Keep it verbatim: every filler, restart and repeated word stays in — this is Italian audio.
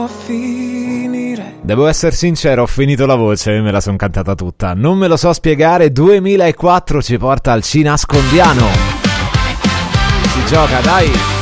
Devo essere sincero, ho finito la voce e me la son cantata tutta. Non me lo so spiegare. Duemilaquattro ci porta al Cinascondiano. Si gioca, dai.